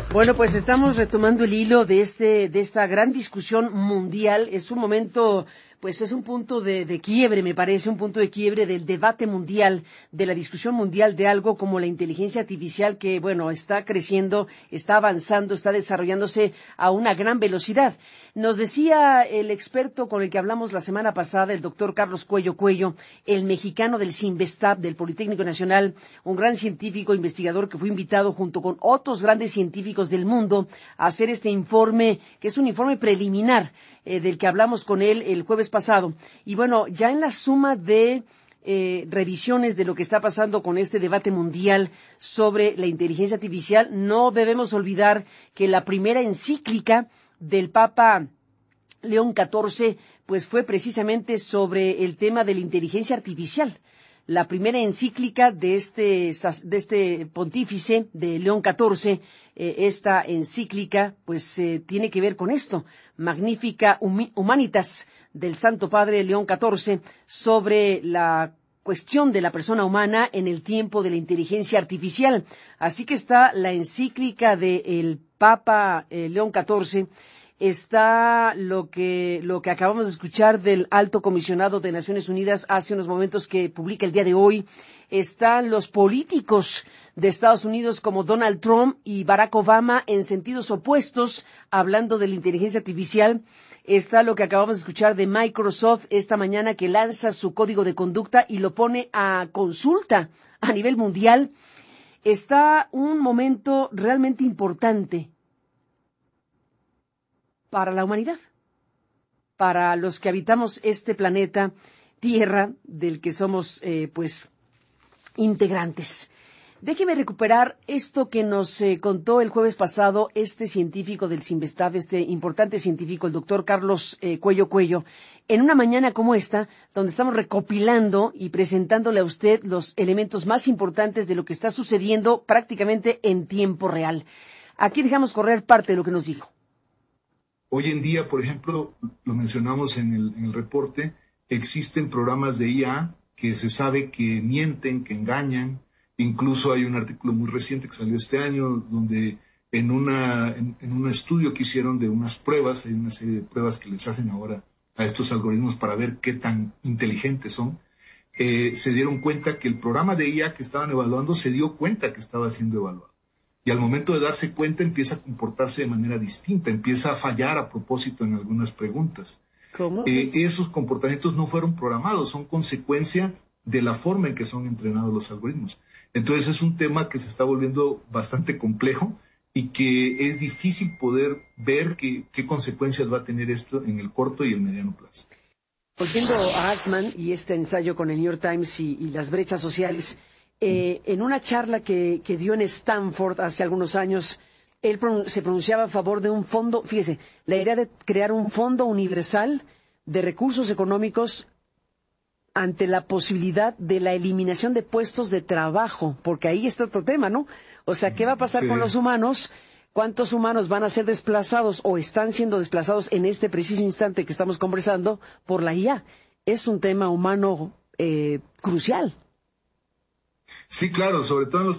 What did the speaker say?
Bueno, pues estamos retomando el hilo de esta gran discusión mundial. Es un momento, pues es un punto de quiebre, me parece, un punto de quiebre del debate mundial, de la discusión mundial de algo como la inteligencia artificial que, bueno, está creciendo, está avanzando, está desarrollándose a una gran velocidad. Nos decía el experto con el que hablamos la semana pasada, el doctor Carlos Cuello Cuello, el mexicano del CINVESTAB, del Politécnico Nacional, un gran científico, investigador que fue invitado junto con otros grandes científicos del mundo a hacer este informe, que es un informe preliminar del que hablamos con él el jueves pasado. Y bueno, ya en la suma de revisiones de lo que está pasando con este debate mundial sobre la inteligencia artificial, no debemos olvidar que la primera encíclica del Papa León XIV pues fue precisamente sobre el tema de la inteligencia artificial. La primera encíclica de este pontífice de León XIV, esta encíclica, pues tiene que ver con esto, Magnificat Humanitas, del Santo Padre León XIV, sobre la cuestión de la persona humana en el tiempo de la inteligencia artificial. Así que está la encíclica del Papa León XIV. Está lo que acabamos de escuchar del Alto Comisionado de Naciones Unidas hace unos momentos que publica el día de hoy. Están los políticos de Estados Unidos como Donald Trump y Barack Obama en sentidos opuestos, hablando de la inteligencia artificial. Está lo que acabamos de escuchar de Microsoft esta mañana, que lanza su código de conducta y lo pone a consulta a nivel mundial. Está un momento realmente importante para la humanidad, para los que habitamos este planeta Tierra, del que somos, integrantes. Déjeme recuperar esto que nos contó el jueves pasado este científico del CINVESTAB, este importante científico, el doctor Carlos Cuello Cuello, en una mañana como esta, donde estamos recopilando y presentándole a usted los elementos más importantes de lo que está sucediendo prácticamente en tiempo real. Aquí dejamos correr parte de lo que nos dijo. Hoy en día, por ejemplo, lo mencionamos en el reporte, existen programas de IA que se sabe que mienten, que engañan. Incluso hay un artículo muy reciente que salió este año donde en un estudio que hicieron de unas pruebas, hay una serie de pruebas que les hacen ahora a estos algoritmos para ver qué tan inteligentes son, se dieron cuenta que el programa de IA que estaban evaluando se dio cuenta que estaba siendo evaluado. Y al momento de darse cuenta empieza a comportarse de manera distinta, empieza a fallar a propósito en algunas preguntas. ¿Cómo? Esos comportamientos no fueron programados, son consecuencia de la forma en que son entrenados los algoritmos. Entonces es un tema que se está volviendo bastante complejo y que es difícil poder ver qué consecuencias va a tener esto en el corto y el mediano plazo. Volviendo a Altman y este ensayo con el New York Times y las brechas sociales, en una charla que dio en Stanford hace algunos años, él se pronunciaba a favor de un fondo, fíjese, la idea de crear un fondo universal de recursos económicos ante la posibilidad de la eliminación de puestos de trabajo, porque ahí está otro tema, ¿no? O sea, ¿qué va a pasar con los humanos? ¿Cuántos humanos van a ser desplazados o están siendo desplazados en este preciso instante que estamos conversando por la IA? Es un tema humano crucial. Sí, claro, sobre todo en los